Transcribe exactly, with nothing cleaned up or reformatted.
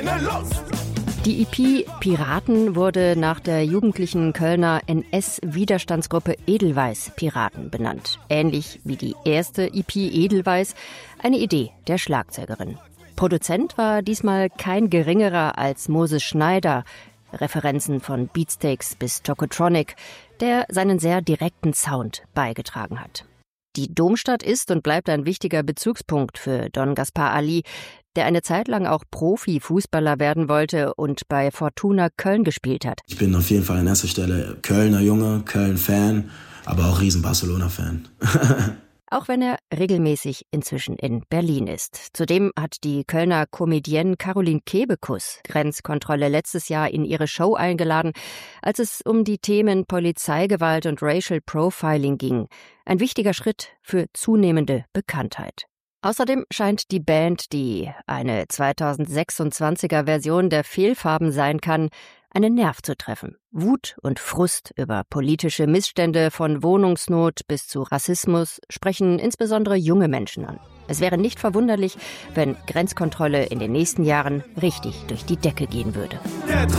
Die E P Piraten wurde nach der jugendlichen Kölner N S-Widerstandsgruppe Edelweiss Piraten benannt. Ähnlich wie die erste E P Edelweiss, eine Idee der Schlagzeugerin. Produzent war diesmal kein geringerer als Moses Schneider. Referenzen von Beatsteaks bis Tokotronic, der seinen sehr direkten Sound beigetragen hat. Die Domstadt ist und bleibt ein wichtiger Bezugspunkt für Don Gaspar Ali, der eine Zeit lang auch Profifußballer werden wollte und bei Fortuna Köln gespielt hat. Ich bin auf jeden Fall an erster Stelle Kölner Junge, Köln-Fan, aber auch riesen Barcelona-Fan. Auch wenn er regelmäßig inzwischen in Berlin ist. Zudem hat die Kölner Comedienne Caroline Kebekus Grenzkontrolle letztes Jahr in ihre Show eingeladen, als es um die Themen Polizeigewalt und Racial Profiling ging. Ein wichtiger Schritt für zunehmende Bekanntheit. Außerdem scheint die Band, die eine zweitausendsechsundzwanziger Version der Fehlfarben sein kann, einen Nerv zu treffen. Wut und Frust über politische Missstände von Wohnungsnot bis zu Rassismus sprechen insbesondere junge Menschen an. Es wäre nicht verwunderlich, wenn Grenzkontrolle in den nächsten Jahren richtig durch die Decke gehen würde.